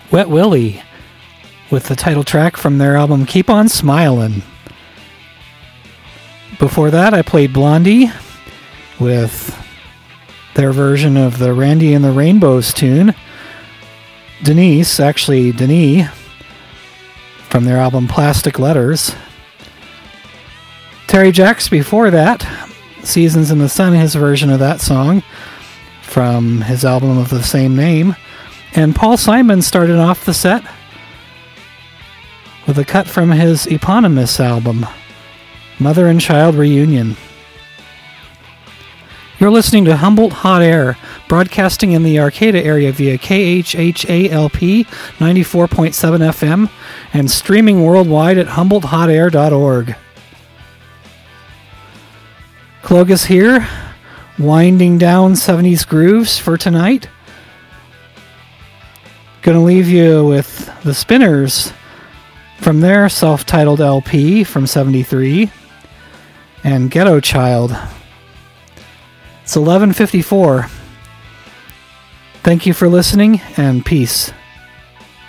Wet Willie with the title track from their album Keep On Smilin'. Before that, I played Blondie with their version of the Randy and the Rainbows tune. Denis from their album Plastic Letters. Terry Jacks before that, Seasons in the Sun, his version of that song from his album of the same name. And Paul Simon started off the set with a cut from his eponymous album, Mother and Child Reunion. You're listening to Humboldt Hot Air, broadcasting in the Arcata area via KHHALP 94.7 FM and streaming worldwide at HumboldtHotAir.org. Clogus here, winding down 70s grooves for tonight. Gonna leave you with the Spinners from their self-titled LP from 73 and Ghetto Child. It's 11:54. Thank you for listening, and peace.